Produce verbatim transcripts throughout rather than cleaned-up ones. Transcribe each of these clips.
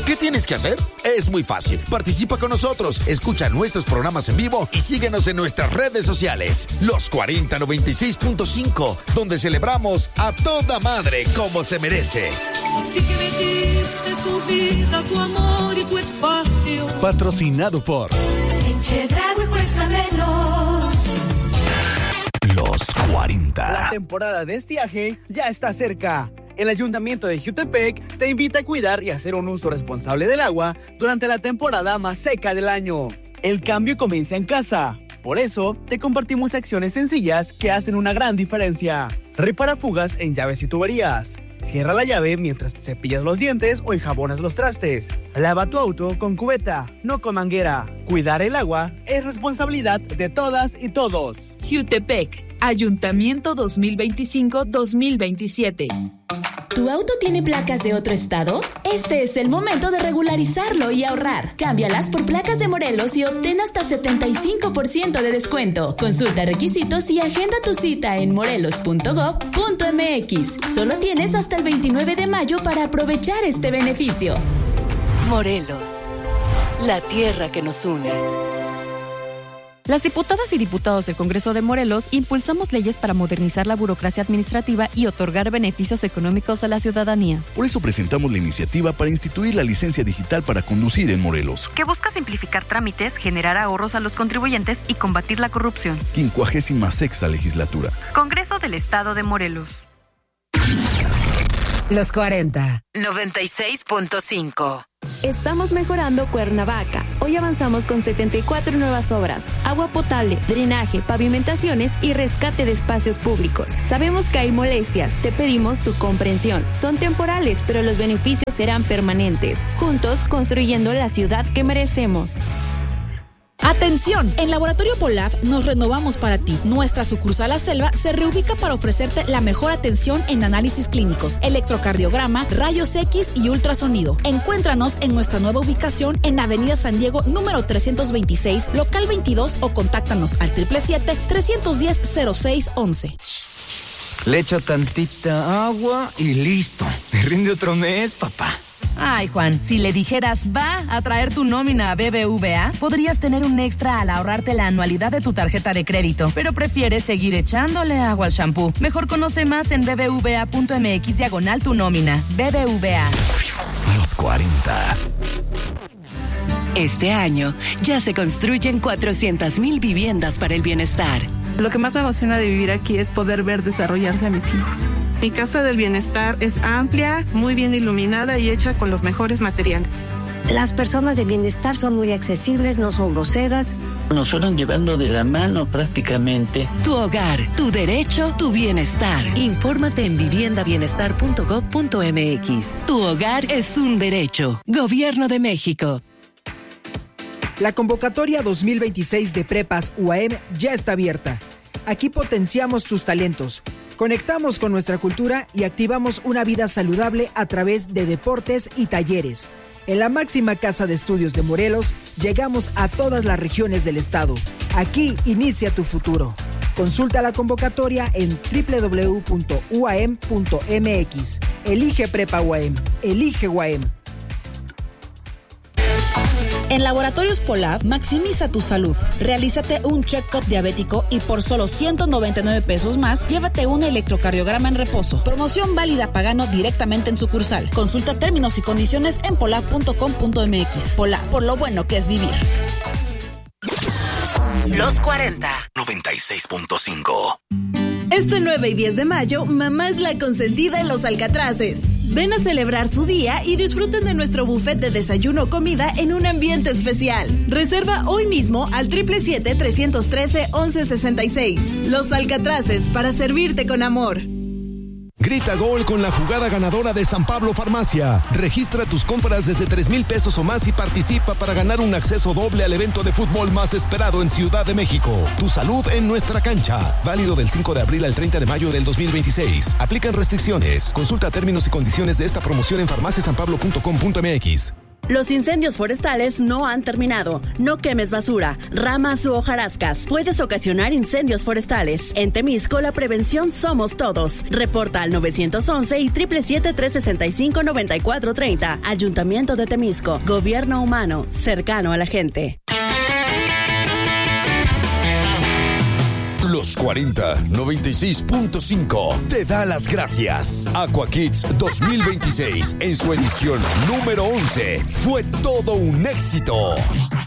¿Qué tienes que hacer? Es muy fácil. Participa con nosotros, escucha nuestros programas en vivo y síguenos en nuestras redes sociales. Los cuarenta noventa y seis punto cinco, donde celebramos a toda madre como se merece. Tu vida, tu amor y tu espacio. Patrocinado por En Chedraui cuesta menos. Los cuarenta. La temporada de estiaje ya está cerca. El Ayuntamiento de Jutepec te invita a cuidar y hacer un uso responsable del agua durante la temporada más seca del año. El cambio comienza en casa. Por eso, te compartimos acciones sencillas que hacen una gran diferencia. Repara fugas en llaves y tuberías. Cierra la llave mientras te cepillas los dientes o enjabonas los trastes. Lava tu auto con cubeta, no con manguera. Cuidar el agua es responsabilidad de todas y todos. Jutepec, Ayuntamiento dos mil veinticinco dos mil veintisiete. ¿Tu auto tiene placas de otro estado? Este es el momento de regularizarlo y ahorrar. Cámbialas por placas de Morelos y obtén hasta setenta y cinco por ciento de descuento. Consulta requisitos y agenda tu cita en morelos punto gob punto mx. Solo tienes hasta el veintinueve de mayo para aprovechar este beneficio. Morelos, la tierra que nos une. Las diputadas y diputados del Congreso de Morelos impulsamos leyes para modernizar la burocracia administrativa y otorgar beneficios económicos a la ciudadanía. Por eso presentamos la iniciativa para instituir la licencia digital para conducir en Morelos, que busca simplificar trámites, generar ahorros a los contribuyentes y combatir la corrupción. quincuagésima sexta legislatura. Congreso del Estado de Morelos. Los cuarenta. noventa y seis punto cinco. Estamos mejorando Cuernavaca. Hoy avanzamos con setenta y cuatro nuevas obras: agua potable, drenaje, pavimentaciones y rescate de espacios públicos. Sabemos que hay molestias, te pedimos tu comprensión. Son temporales, pero los beneficios serán permanentes. Juntos, construyendo la ciudad que merecemos. ¡Atención! En Laboratorio Polaf nos renovamos para ti. Nuestra sucursal La Selva se reubica para ofrecerte la mejor atención en análisis clínicos, electrocardiograma, rayos X y ultrasonido. Encuéntranos en nuestra nueva ubicación en Avenida San Diego, número trescientos veintiséis, local veintidós, o contáctanos al siete siete siete, tres uno cero, cero seis once. Le echo tantita agua y listo. Me rinde otro mes, papá. Ay, Juan, si le dijeras va a traer tu nómina a B B V A, podrías tener un extra al ahorrarte la anualidad de tu tarjeta de crédito, pero prefieres seguir echándole agua al shampoo. Mejor conoce más en bbva punto mx diagonal tu nómina. B B V A. Los cuarenta. Este año ya se construyen cuatrocientas mil viviendas para el bienestar. Lo que más me emociona de vivir aquí es poder ver desarrollarse a mis hijos. Mi casa del bienestar es amplia, muy bien iluminada y hecha con los mejores materiales. Las personas de bienestar son muy accesibles, no son groseras. Nos fueron llevando de la mano prácticamente. Tu hogar, tu derecho, tu bienestar. Infórmate en vivienda bienestar punto gob punto mx. Tu hogar es un derecho. Gobierno de México. La convocatoria dos mil veintiséis de Prepas U A M ya está abierta. Aquí potenciamos tus talentos, conectamos con nuestra cultura y activamos una vida saludable a través de deportes y talleres. En la máxima casa de estudios de Morelos, llegamos a todas las regiones del estado. Aquí inicia tu futuro. Consulta la convocatoria en doble u doble u doble u punto u a m punto m x. Elige Prepa U A M. Elige U A M. En Laboratorios Polaf, maximiza tu salud. Realízate un check-up diabético y por solo ciento noventa y nueve pesos más, llévate un electrocardiograma en reposo. Promoción válida pagando directamente en sucursal. Consulta términos y condiciones en polaf punto com punto m x. Polaf, por lo bueno que es vivir. Los cuarenta. noventa y seis punto cinco. Este nueve y diez de mayo, mamá es la consentida en Los Alcatraces. Ven a celebrar su día y disfruten de nuestro buffet de desayuno o comida en un ambiente especial. Reserva hoy mismo al siete siete siete, tres uno tres, once sesenta y seis. Los Alcatraces, para servirte con amor. Grita gol con la jugada ganadora de San Pablo Farmacia. Registra tus compras desde tres mil pesos o más y participa para ganar un acceso doble al evento de fútbol más esperado en Ciudad de México. Tu salud en nuestra cancha. Válido del cinco de abril al treinta de mayo del dos mil veintiséis. Aplican restricciones. Consulta términos y condiciones de esta promoción en farmacia san pablo punto com punto m x. Los incendios forestales no han terminado. No quemes basura, ramas u hojarascas. Puedes ocasionar incendios forestales. En Temisco, la prevención somos todos. Reporta al nueve once y siete siete siete, tres seis cinco, nueve cuatro tres cero. Ayuntamiento de Temisco. Gobierno humano, cercano a la gente. Los cuarenta noventa y seis punto cinco te da las gracias. Aqua Kids dos mil veintiséis, en su edición número once, fue todo un éxito.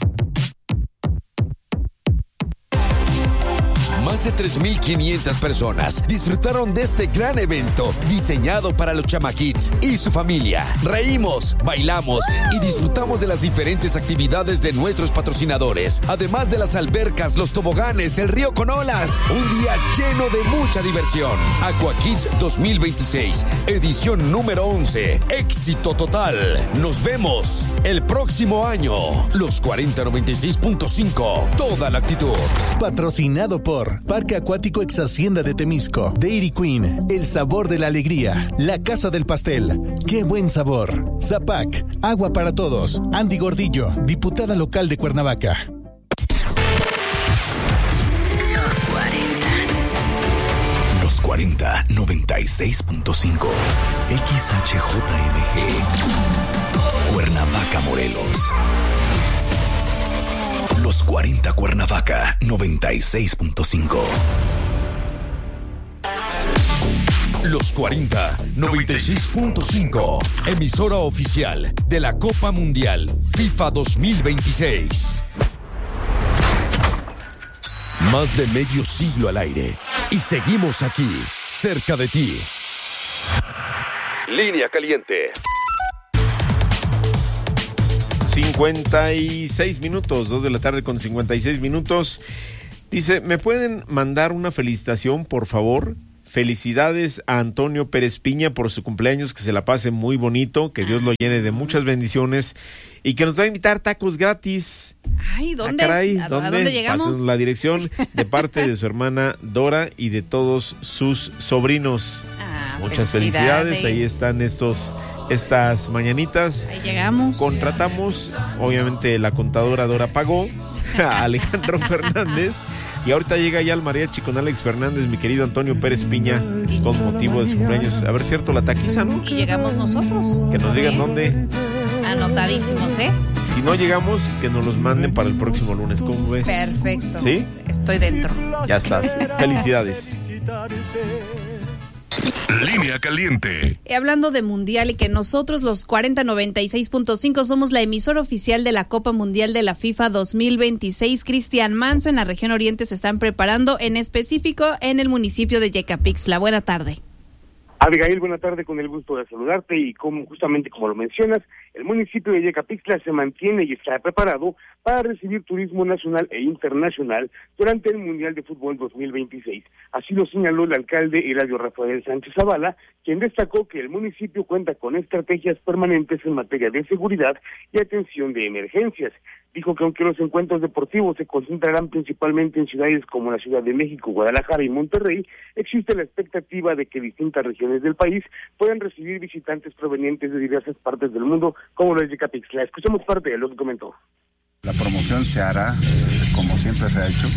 Más de tres mil quinientas personas disfrutaron de este gran evento diseñado para los chamaquitos y su familia. Reímos, bailamos y disfrutamos de las diferentes actividades de nuestros patrocinadores, además de las albercas, los toboganes, el río con olas. Un día lleno de mucha diversión. Aqua Kids dos mil veintiséis, edición número once, éxito total. Nos vemos el próximo año. Los cuarenta noventa y seis punto cinco, toda la actitud. Patrocinado por Parque Acuático Ex Hacienda de Temisco, Dairy Queen, El Sabor de la Alegría, La Casa del Pastel, Qué Buen Sabor, Zapac, Agua para Todos, Andy Gordillo, diputada local de Cuernavaca. Los cuarenta. Los cuarenta noventa y seis punto cinco, X H J M G, Cuernavaca, Morelos. Los cuarenta Cuernavaca noventa y seis punto cinco. Los cuarenta noventa y seis punto cinco, emisora oficial de la Copa Mundial FIFA dos mil veintiséis. Más de medio siglo al aire y seguimos aquí, cerca de ti. Línea caliente. cincuenta y seis minutos, dos de la tarde con cincuenta y seis minutos. Dice, ¿me pueden mandar una felicitación, por favor? Felicidades a Antonio Pérez Piña por su cumpleaños, que se la pase muy bonito, que Dios lo llene de muchas bendiciones y que nos va a invitar tacos gratis. Ay, ¿dónde? Ah, caray, ¿A, ¿dónde? ¿A dónde llegamos? Pasen la dirección de parte de su hermana Dora y de todos sus sobrinos. Ah, muchas felicidades. felicidades. Ahí están estos estas mañanitas. Ahí llegamos. Contratamos, obviamente la contadora Dora pagó a Alejandro Fernández y ahorita llega ya el mariachi con Alex Fernández, mi querido Antonio Pérez Piña, con motivo de su cumpleaños. A ver, cierto, la taquiza, ¿no? Y llegamos nosotros. Que nos digan ¿sí? dónde. Anotadísimos, ¿eh? Si no llegamos, que nos los manden para el próximo lunes. ¿Cómo ves? Perfecto. ¿Sí? Estoy dentro. Ya estás. Felicidades. Línea caliente. Y hablando de mundial y que nosotros los cuarenta noventa y seis punto cinco somos la emisora oficial de la Copa Mundial de la FIFA dos mil veintiséis, Cristian Manso en la región oriente se están preparando, en específico en el municipio de Yecapixtla. Buena tarde. Abigail, buena tarde, con el gusto de saludarte y como justamente como lo mencionas, el municipio de Yecapixtla se mantiene y está preparado para recibir turismo nacional e internacional durante el Mundial de Fútbol dos mil veintiséis. Así lo señaló el alcalde Eladio Rafael Sánchez Zavala, quien destacó que el municipio cuenta con estrategias permanentes en materia de seguridad y atención de emergencias. Dijo que aunque los encuentros deportivos se concentrarán principalmente en ciudades como la Ciudad de México, Guadalajara y Monterrey, existe la expectativa de que distintas regiones del país puedan recibir visitantes provenientes de diversas partes del mundo, como lo es Yecapixtla. Escuchemos parte de lo que comentó. La promoción se hará eh, como siempre se ha hecho.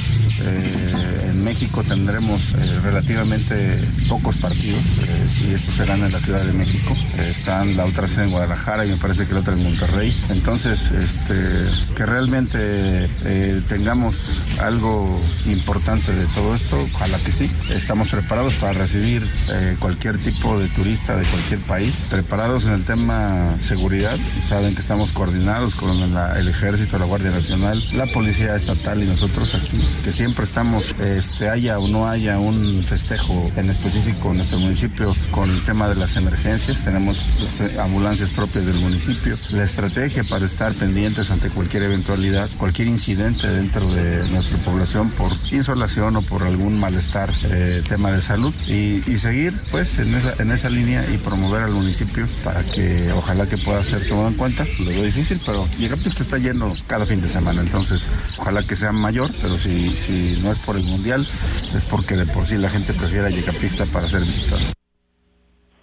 Eh, en México tendremos eh, relativamente pocos partidos eh, y estos serán en la Ciudad de México. Eh, están la otra sede en Guadalajara y me parece que la otra en Monterrey. Entonces, este, que realmente eh, tengamos algo importante de todo esto, ojalá que sí. Estamos preparados para recibir eh, cualquier tipo de turista de cualquier país, preparados en el tema seguridad. Saben que estamos coordinados con la, el Ejército, la Guardia Nacional, la Policía Estatal y nosotros aquí, que siempre estamos, este, haya o no haya un festejo en específico en nuestro municipio con el tema de las emergencias. Tenemos las ambulancias propias del municipio, la estrategia para estar pendientes ante cualquier eventualidad, cualquier incidente dentro de nuestra población por insolación o por algún malestar, eh, tema de salud y, y seguir pues en esa, en esa línea y promover al municipio para que ojalá que pueda ser tomado en cuenta. Lo veo difícil, pero Yecapixtla está lleno cada fin de semana, entonces ojalá que sea mayor, pero si, si no es por el mundial, es porque de por sí la gente prefiere a Yecapixtla para ser visitada.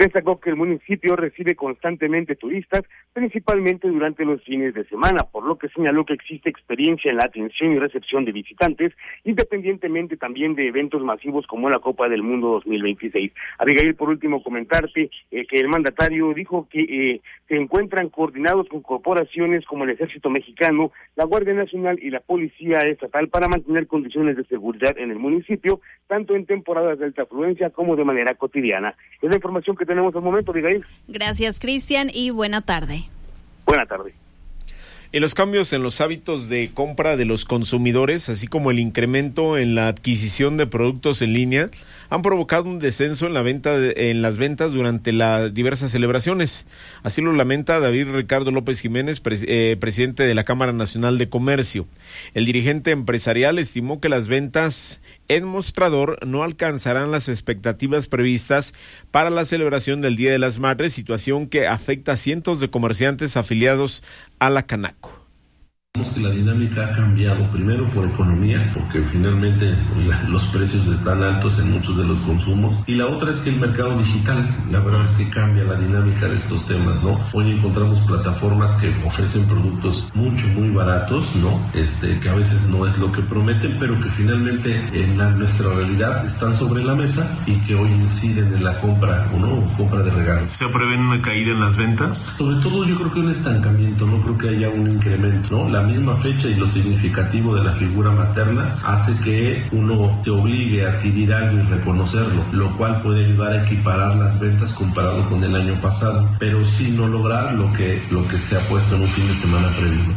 Destacó que el municipio recibe constantemente turistas, principalmente durante los fines de semana, por lo que señaló que existe experiencia en la atención y recepción de visitantes, independientemente también de eventos masivos como la Copa del Mundo dos mil veintiséis. Abigail, por último, comentarte eh, que el mandatario dijo que eh, se encuentran coordinados con corporaciones como el Ejército Mexicano, la Guardia Nacional y la Policía Estatal para mantener condiciones de seguridad en el municipio, tanto en temporadas de alta afluencia como de manera cotidiana. Es la información que tenemos al momento, Abigail. Gracias, Cristian, y buena tarde. Buena tarde. Y los cambios en los hábitos de compra de los consumidores, así como el incremento en la adquisición de productos en línea, han provocado un descenso en la venta de, en las ventas durante las diversas celebraciones. Así lo lamenta David Ricardo López Jiménez, pres, eh, presidente de la Cámara Nacional de Comercio. El dirigente empresarial estimó que las ventas en mostrador no alcanzarán las expectativas previstas para la celebración del Día de las Madres, situación que afecta a cientos de comerciantes afiliados a la Canaco. Vemos que la dinámica ha cambiado, primero por economía, porque finalmente la, los precios están altos en muchos de los consumos, y la otra es que el mercado digital, la verdad es que cambia la dinámica de estos temas, ¿no? Hoy encontramos plataformas que ofrecen productos mucho, muy baratos, ¿no? Este, que a veces no es lo que prometen, pero que finalmente en la, nuestra realidad están sobre la mesa y que hoy inciden en la compra, ¿no? Compra de regalos. ¿Se prevén una caída en las ventas? Sobre todo yo creo que un estancamiento, no creo que haya un incremento, ¿no? La misma fecha y lo significativo de la figura materna hace que uno se obligue a adquirir algo y reconocerlo, lo cual puede ayudar a equiparar las ventas comparado con el año pasado, pero sin no lograr lo que, lo que se ha puesto en un fin de semana previo.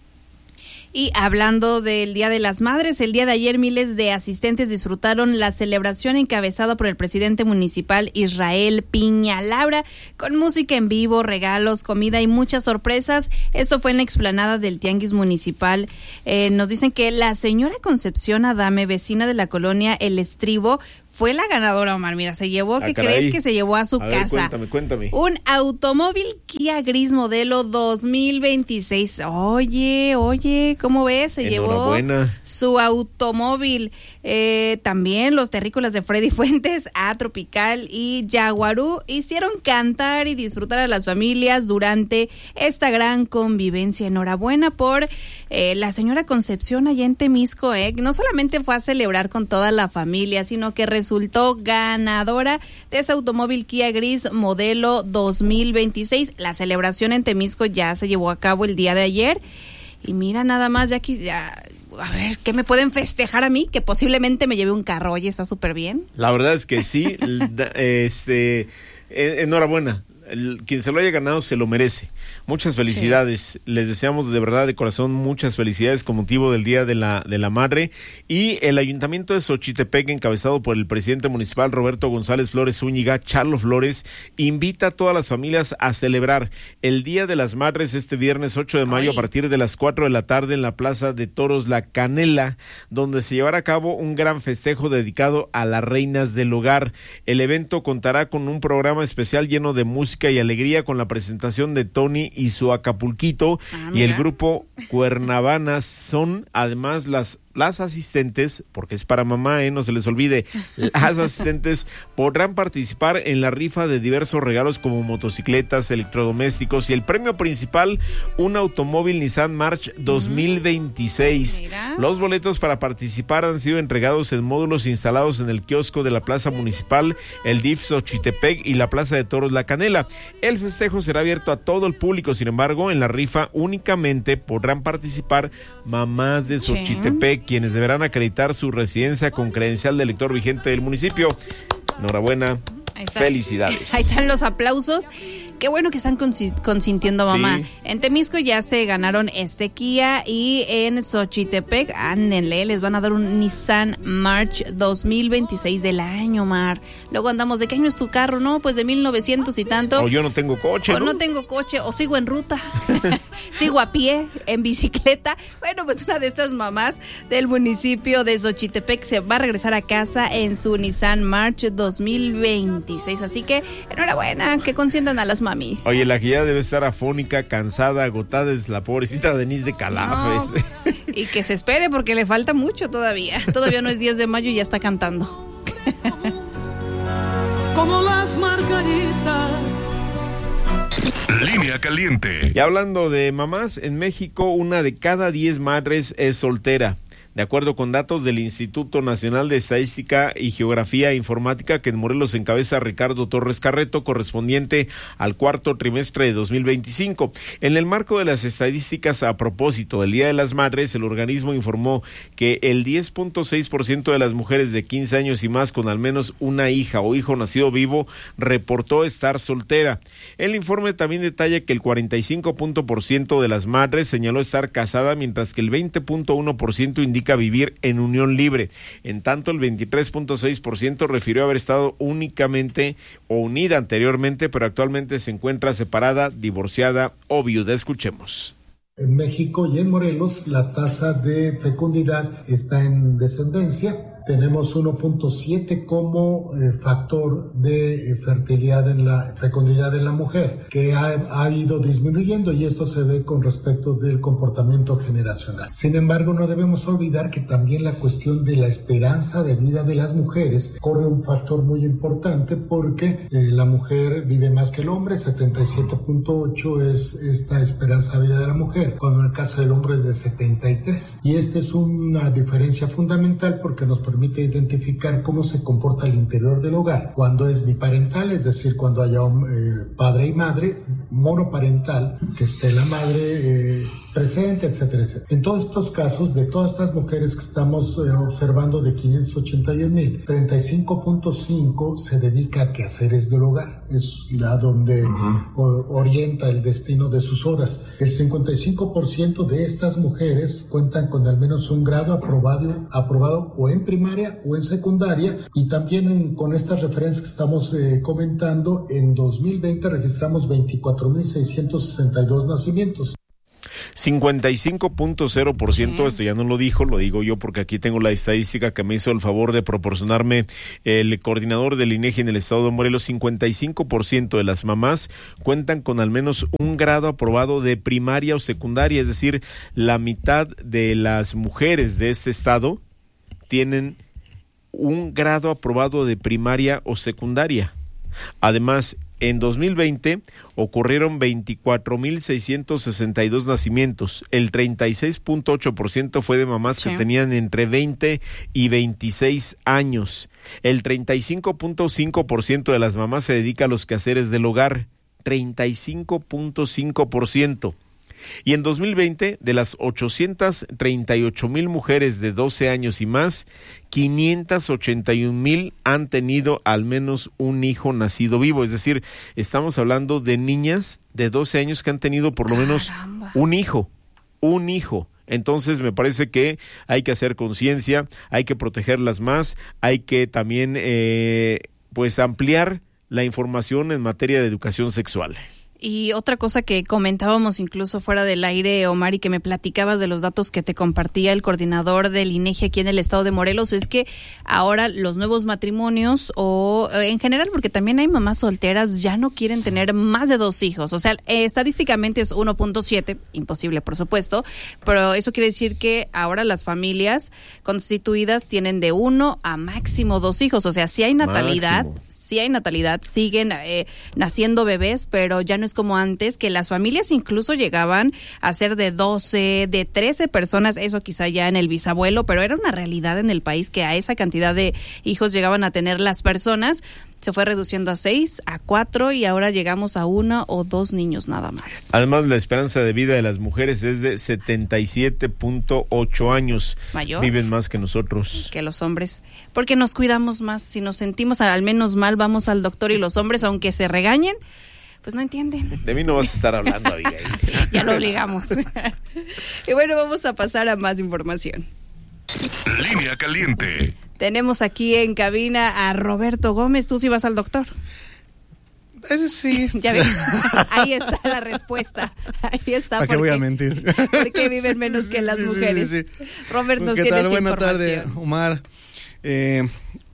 Y hablando del Día de las Madres, el día de ayer miles de asistentes disfrutaron la celebración encabezada por el presidente municipal Israel Piña Labra, con música en vivo, regalos, comida y muchas sorpresas. Esto fue en la explanada del Tianguis Municipal. Eh, nos dicen que la señora Concepción Adame, vecina de la colonia El Estribo, fue la ganadora, Omar. Mira, se llevó, ah, ¿qué caray. crees que se llevó a su a casa? Ver, cuéntame, cuéntame. Un automóvil Kia gris modelo dos mil veintiséis. Oye, oye, ¿cómo ves? Se llevó su automóvil. Eh, también los terrícolas de Freddy Fuentes, A Tropical y Yaguarú hicieron cantar y disfrutar a las familias durante esta gran convivencia. Enhorabuena por eh, la señora Concepción allá en Temisco. Eh. No solamente fue a celebrar con toda la familia, sino que resultó ganadora de ese automóvil Kia gris modelo dos mil veintiséis. La celebración en Temisco ya se llevó a cabo el día de ayer. Y mira, nada más, ya quisiera... A ver, ¿qué me pueden festejar a mí? Que posiblemente me lleve un carro. Oye, está súper bien. La verdad es que sí. este, enhorabuena. El, quien se lo haya ganado se lo merece. Muchas felicidades. Sí. Les deseamos de verdad de corazón muchas felicidades con motivo del Día de la de la Madre. Y el Ayuntamiento de Xochitepec, encabezado por el presidente municipal Roberto González Flores Zúñiga, Charlo Flores, invita a todas las familias a celebrar el Día de las Madres este viernes ocho de mayo Ay. a partir de las cuatro de la tarde en la Plaza de Toros La Canela, donde se llevará a cabo un gran festejo dedicado a las reinas del hogar. El evento contará con un programa especial lleno de música y alegría, con la presentación de Tony y su Acapulquito, ah, y el grupo Cuernavanas. Son además las las asistentes, porque es para mamá, ¿eh? No se les olvide, las asistentes podrán participar en la rifa de diversos regalos como motocicletas, electrodomésticos y el premio principal, un automóvil Nissan March dos mil veintiséis. Mira. Los boletos para participar han sido entregados en módulos instalados en el kiosco de la Plaza Municipal, el D I F Xochitepec y la Plaza de Toros La Canela. El festejo será abierto a todo el público, sin embargo, en la rifa únicamente podrán participar mamás de Xochitepec, sí, quienes deberán acreditar su residencia con credencial de elector vigente del municipio. Enhorabuena, felicidades. Ahí están los aplausos. Qué bueno que están consintiendo, mamá. Sí. En Temisco ya se ganaron este Kia y en Xochitepec, ándenle, les van a dar un Nissan March dos mil veintiséis del año, Mar. Luego andamos, ¿de qué año es tu carro? No, pues de mil novecientos y tanto. O yo no tengo coche, O ¿no? no tengo coche, o sigo en ruta. Sigo a pie, en bicicleta. Bueno, pues una de estas mamás del municipio de Xochitepec se va a regresar a casa en su Nissan March dos mil veintiséis. Así que enhorabuena, que consientan a las mamis. Oye, la que ya debe estar afónica, cansada, agotada es la pobrecita Denise de Calafes. No, y que se espere porque le falta mucho todavía. Todavía no es diez de mayo y ya está cantando. como las margaritas. Línea caliente. Y hablando de mamás, en México una de cada diez madres es soltera. De acuerdo con datos del Instituto Nacional de Estadística y Geografía Informática, que en Morelos encabeza Ricardo Torres Carreto, correspondiente al cuarto trimestre de dos mil veinticinco. En el marco de las estadísticas a propósito del Día de las Madres, el organismo informó que el diez punto seis por ciento de las mujeres de quince años y más con al menos una hija o hijo nacido vivo reportó estar soltera. El informe también detalla que el cuarenta y cinco por ciento de las madres señaló estar casada, mientras que el veinte punto uno por ciento indica vivir en unión libre. En tanto, el veintitrés punto seis por ciento refirió haber estado únicamente o unida anteriormente, pero actualmente se encuentra separada, divorciada o viuda. Escuchemos. En México y en Morelos la tasa de fecundidad está en descendencia. Tenemos uno punto siete como eh, factor de fertilidad en la fecundidad en la mujer, que ha, ha ido disminuyendo, y esto se ve con respecto del comportamiento generacional. Sin embargo, no debemos olvidar que también la cuestión de la esperanza de vida de las mujeres corre un factor muy importante, porque eh, la mujer vive más que el hombre. Setenta y siete punto ocho es esta esperanza de vida de la mujer, cuando en el caso del hombre es de setenta y tres. Y esta es una diferencia fundamental porque nos permite permite identificar cómo se comporta el interior del hogar cuando es biparental, es decir, cuando haya un eh, padre y madre, monoparental, que esté la madre eh, presente, etcétera, etcétera. En todos estos casos, de todas estas mujeres que estamos eh, observando, de quinientos ochenta y un mil, treinta y cinco punto cinco se dedica a quehaceres del hogar, es la donde uh-huh. o, orienta el destino de sus horas. El cincuenta y cinco por ciento de estas mujeres cuentan con al menos un grado aprobado, aprobado o en primaria o en secundaria, y también en, con estas referencias que estamos eh, comentando, en dos mil veinte registramos veinticuatro mil seiscientos sesenta y dos nacimientos. cincuenta y cinco punto cero por ciento, esto ya no lo dijo, lo digo yo porque aquí tengo la estadística que me hizo el favor de proporcionarme el coordinador del INEGI en el estado de Morelos. Cincuenta y cinco por ciento de las mamás cuentan con al menos un grado aprobado de primaria o secundaria, es decir, la mitad de las mujeres de este estado tienen un grado aprobado de primaria o secundaria. Además, en dos mil veinte ocurrieron veinticuatro mil seiscientos sesenta y dos nacimientos. El treinta y seis punto ocho por ciento fue de mamás sí. que tenían entre veinte y veintiséis años. El treinta y cinco punto cinco por ciento de las mamás se dedica a los quehaceres del hogar. treinta y cinco punto cinco por ciento. Y en dos mil veinte, de las ochocientas treinta y ocho mil mujeres de doce años y más, quinientas ochenta y un mil han tenido al menos un hijo nacido vivo. Es decir, estamos hablando de niñas de doce años que han tenido por lo menos Caramba. un hijo, un hijo. Entonces me parece que hay que hacer conciencia, hay que protegerlas más, hay que también eh, pues ampliar la información en materia de educación sexual. Y otra cosa que comentábamos incluso fuera del aire, Omar, y que me platicabas de los datos que te compartía el coordinador del INEGI aquí en el estado de Morelos, es que ahora los nuevos matrimonios, o en general, porque también hay mamás solteras, ya no quieren tener más de dos hijos. O sea, eh, estadísticamente es uno punto siete, imposible por supuesto, pero eso quiere decir que ahora las familias constituidas tienen de uno a máximo dos hijos. O sea, sí hay natalidad. Máximo. Sí hay natalidad, siguen eh, naciendo bebés, pero ya no es como antes, que las familias incluso llegaban a ser de doce, de trece personas, eso quizá ya en el bisabuelo, pero era una realidad en el país que a esa cantidad de hijos llegaban a tener las personas. Se fue reduciendo a seis, a cuatro, y ahora llegamos a uno o dos niños nada más. Además, la esperanza de vida de las mujeres es de setenta y siete punto ocho años. Es mayor. Viven más que nosotros. Que los hombres, porque nos cuidamos más. Si nos sentimos al menos mal, vamos al doctor, y los hombres, aunque se regañen, pues no entienden. De mí no vas a estar hablando, Abigail. Ya lo obligamos. Y bueno, vamos a pasar a más información. Línea caliente. Tenemos aquí en cabina a Roberto Gómez. ¿Tú sí vas al doctor? Eh, sí. Ya ves, ahí está la respuesta. Ahí está. ¿Para qué voy a mentir? Porque viven menos que las sí, mujeres. Sí, sí, sí. Robert, nos ¿Qué tienes tal? Buenas información. tardes, Omar. Eh,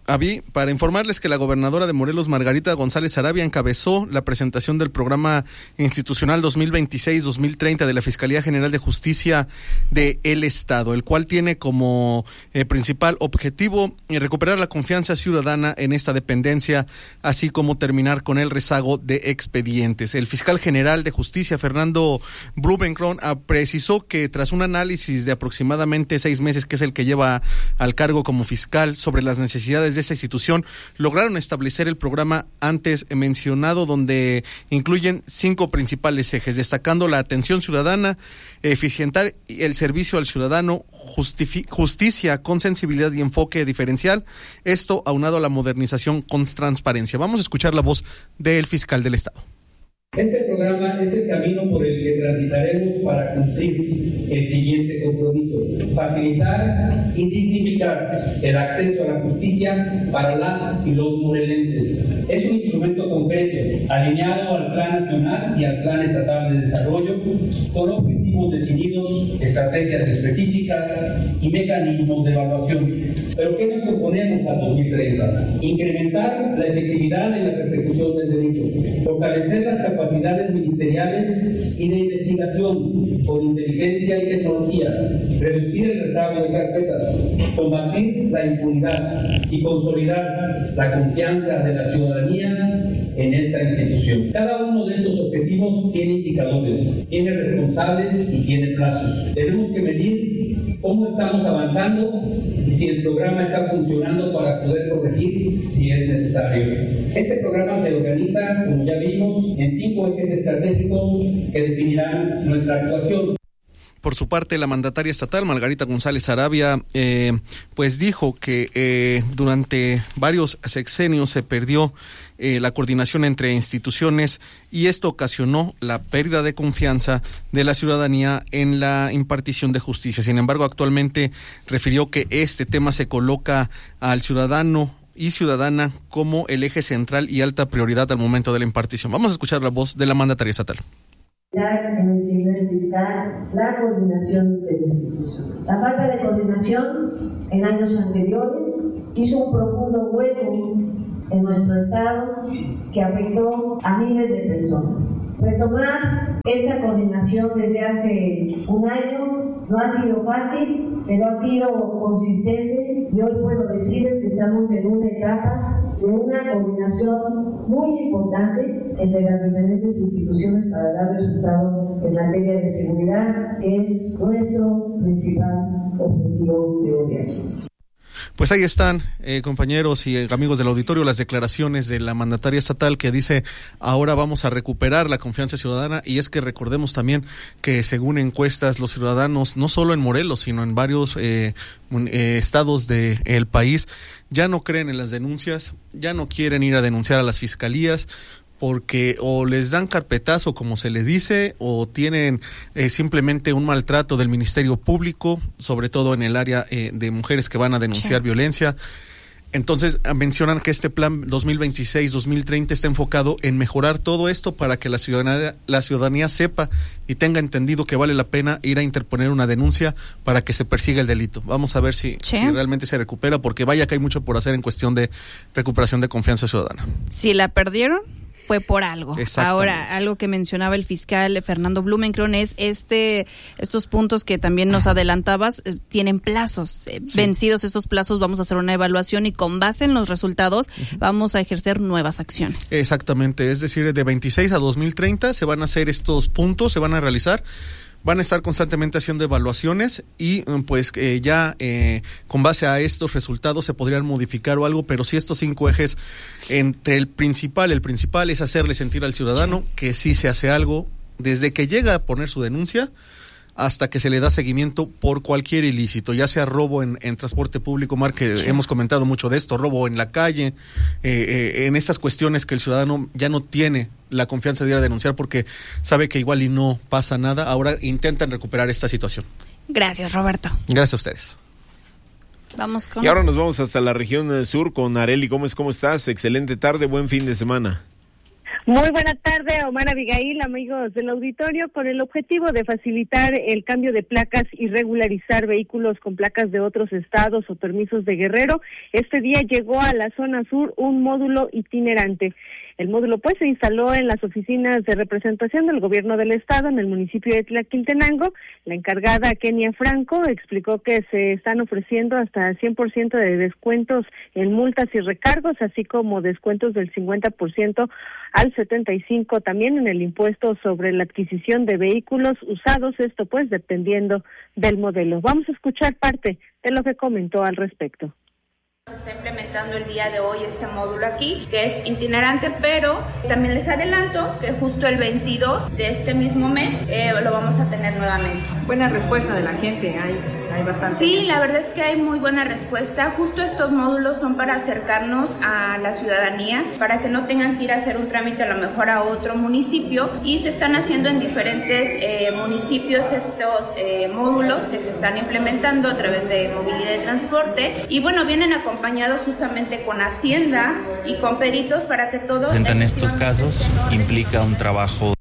Avi, para informarles que la gobernadora de Morelos, Margarita González Sarabia, encabezó la presentación del programa institucional dos mil veintiséis dos mil treinta de la Fiscalía General de Justicia del Estado, el cual tiene como eh, principal objetivo eh, recuperar la confianza ciudadana en esta dependencia, así como terminar con el rezago de expedientes. El fiscal general de Justicia, Fernando Blumenkron, precisó que tras un análisis de aproximadamente seis meses, que es el que lleva al cargo como fiscal, sobre las necesidades de esta institución, lograron establecer el programa antes mencionado, donde incluyen cinco principales ejes, destacando la atención ciudadana, eficientar el servicio al ciudadano, justifi- justicia con sensibilidad y enfoque diferencial, esto aunado a la modernización con transparencia. Vamos a escuchar la voz del fiscal del Estado. Este programa es el camino por el que transitaremos para cumplir el siguiente compromiso: facilitar y dignificar el acceso a la justicia para las y los morelenses. Es un instrumento concreto, alineado al Plan Nacional y al Plan Estatal de Desarrollo, con objetivos definidos, estrategias específicas y mecanismos de evaluación. ¿Pero qué nos proponemos a dos mil treinta? Incrementar la efectividad en la persecución del delito, fortalecer las capacidades capacidades ministeriales y de investigación con inteligencia y tecnología, reducir el rezago de carpetas, combatir la impunidad y consolidar la confianza de la ciudadanía en esta institución. Cada uno de estos objetivos tiene indicadores, tiene responsables y tiene plazos. Tenemos que medir cómo estamos avanzando y si el programa está funcionando para poder corregir si es necesario. Este programa se organiza, como ya vimos, en cinco ejes estratégicos que definirán nuestra actuación. Por su parte, la mandataria estatal, Margarita González Sarabia, eh, pues dijo que eh, durante varios sexenios se perdió eh, la coordinación entre instituciones y esto ocasionó la pérdida de confianza de la ciudadanía en la impartición de justicia. Sin embargo, actualmente refirió que este tema se coloca al ciudadano y ciudadana como el eje central y alta prioridad al momento de la impartición. Vamos a escuchar la voz de la mandataria estatal. En el nivel fiscal, la coordinación de la institución. La falta de coordinación en años anteriores hizo un profundo hueco en nuestro estado que afectó a miles de personas. Retomar esta coordinación desde hace un año no ha sido fácil, pero ha sido consistente y hoy puedo decirles que estamos en una etapa de una coordinación muy importante entre las diferentes instituciones para dar resultados en materia de seguridad, que es nuestro principal objetivo de gobierno. Pues ahí están, eh, compañeros y eh, amigos del auditorio, las declaraciones de la mandataria estatal que dice ahora vamos a recuperar la confianza ciudadana. Y es que recordemos también que según encuestas los ciudadanos, no solo en Morelos, sino en varios eh, eh, estados del país, ya no creen en las denuncias, ya no quieren ir a denunciar a las fiscalías, porque o les dan carpetazo, como se les dice, o tienen eh, simplemente un maltrato del Ministerio Público, sobre todo en el área eh, de mujeres que van a denunciar sí. violencia. Entonces mencionan que este plan dos mil veintiséis dos mil treinta está enfocado en mejorar todo esto para que la ciudadanía, la ciudadanía sepa y tenga entendido que vale la pena ir a interponer una denuncia para que se persiga el delito. Vamos a ver si, sí. si realmente se recupera, porque vaya que hay mucho por hacer en cuestión de recuperación de confianza ciudadana. Si la perdieron, fue por algo. Ahora, algo que mencionaba el fiscal Fernando Blumenkron es este, estos puntos que también nos adelantabas, eh, tienen plazos. Eh, sí. Vencidos estos plazos, vamos a hacer una evaluación y con base en los resultados uh-huh. vamos a ejercer nuevas acciones. Exactamente, es decir, de veintiséis a dos mil treinta se van a hacer estos puntos, se van a realizar. Van a estar constantemente haciendo evaluaciones y pues eh, ya eh, con base a estos resultados se podrían modificar o algo, pero sí estos cinco ejes, entre el principal, el principal es hacerle sentir al ciudadano sí. que sí se hace algo desde que llega a poner su denuncia hasta que se le da seguimiento por cualquier ilícito, ya sea robo en, en transporte público, Mar, que sí. hemos comentado mucho de esto, robo en la calle, eh, eh, en estas cuestiones que el ciudadano ya no tiene la confianza de ir a denunciar porque sabe que igual y no pasa nada. Ahora intentan recuperar esta situación. Gracias, Roberto. Gracias a ustedes. Vamos con... Y ahora nos vamos hasta la región sur con Arely Gómez. ¿Cómo estás? Excelente tarde, buen fin de semana. Muy buena tarde, Omar, Abigail, amigos del auditorio. Con el objetivo de facilitar el cambio de placas y regularizar vehículos con placas de otros estados o permisos de Guerrero, este día llegó a la zona sur un módulo itinerante. El módulo pues se instaló en las oficinas de representación del gobierno del estado en el municipio de Tlaquiltenango. La encargada Kenia Franco explicó que se están ofreciendo hasta cien por ciento de descuentos en multas y recargos, así como descuentos del cincuenta por ciento al setenta y cinco por ciento también en el impuesto sobre la adquisición de vehículos usados, esto pues dependiendo del modelo. Vamos a escuchar parte de lo que comentó al respecto. Se está implementando el día de hoy este módulo aquí, que es itinerante, pero también les adelanto que justo el veintidós de este mismo mes eh, lo vamos a tener nuevamente. Buena respuesta de la gente, hay, hay bastante. Sí, la verdad es que hay muy buena respuesta. Justo estos módulos son para acercarnos a la ciudadanía, para que no tengan que ir a hacer un trámite a lo mejor a otro municipio, y se están haciendo en diferentes eh, municipios estos eh, módulos que se están implementando a través de movilidad y transporte, y bueno, vienen a acompañados justamente con Hacienda y con peritos para que todo... En estos casos implica un trabajo.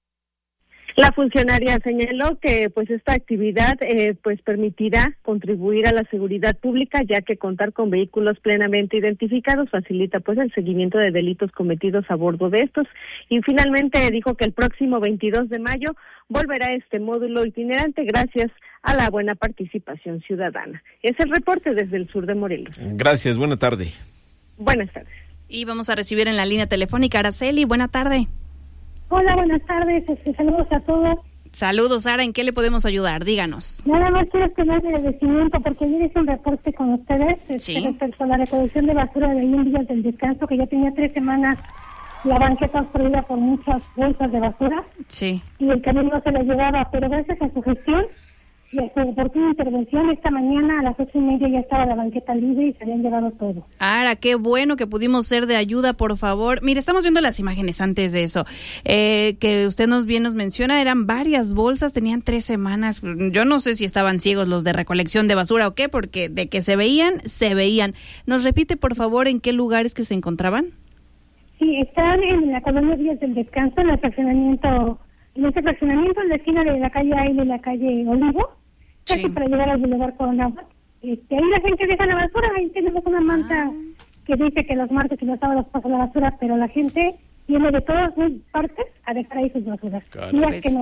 La funcionaria señaló que pues esta actividad eh, pues permitirá contribuir a la seguridad pública, ya que contar con vehículos plenamente identificados facilita pues el seguimiento de delitos cometidos a bordo de estos. Y finalmente dijo que el próximo veintidós de mayo volverá este módulo itinerante gracias a la buena participación ciudadana. Es el reporte desde el sur de Morelos. Gracias, buena tarde. Buenas tardes. Y vamos a recibir en la línea telefónica a Araceli. Buena tarde. Hola, buenas tardes, este, saludos a todos. Saludos, Sara, ¿en qué le podemos ayudar? Díganos. Nada más quiero que me haga el agradecimiento porque ayer hice un reporte con ustedes este, sí. respecto a la recolección de basura de ahí en Villas del Descanso, que ya tenía tres semanas la banqueta obstruida por muchas bolsas de basura. Sí. Y el camión no se la llevaba, pero gracias a su gestión y a su oportuna intervención, esta mañana a las ocho y media ya estaba la banqueta libre y se habían llevado todo. Ara, qué bueno que pudimos ser de ayuda, por favor. Mire, estamos viendo las imágenes antes de eso, eh, que usted nos bien nos menciona, eran varias bolsas, tenían tres semanas. Yo no sé si estaban ciegos los de recolección de basura o qué, porque de que se veían, se veían. ¿Nos repite, por favor, en qué lugares que se encontraban? Sí, están en la colonia Villas del Descanso, en el fraccionamiento, en ese fraccionamiento en la esquina de la calle Aile y la calle Olivo, casi sí. Para llegar al Boulevard Coronado. Este, ahí la gente deja la basura, ahí tenemos una manta ah. que dice que los martes y los sábados pasa la basura, pero la gente viene de todas partes a dejar ahí sus basuras. Claro, pues, que no